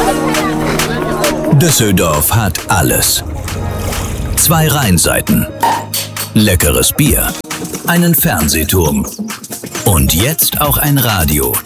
Düsseldorf hat alles. 2 Rheinseiten, leckeres Bier, einen Fernsehturm und jetzt auch ein Radio,